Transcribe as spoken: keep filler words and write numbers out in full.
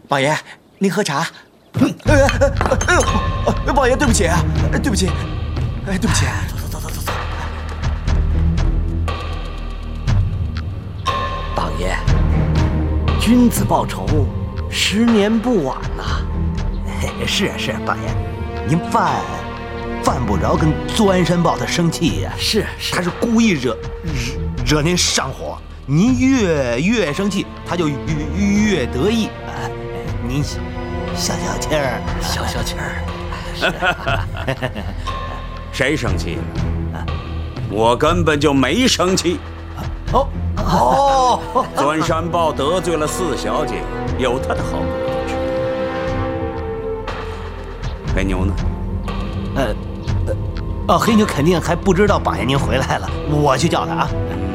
宝爷，您喝茶。哎哎哎呦，宝爷，对不起啊，对不起，哎，对不起。 走走走走走走。榜爷，君子报仇，十年不晚呐。 是是，榜爷，您犯犯不着跟钻山豹他生气呀。 是是， 他是故意惹惹您上火，您越越生气，他就越越得意。哎，您消消气儿， 消消气儿。 谁生气了？我根本就没生气。 哦哦， 钻山豹得罪了四小姐，有他的好果子吃。黑牛呢？ 呃呃，哦，黑牛肯定还不知道榜爷您回来了，我去叫他啊。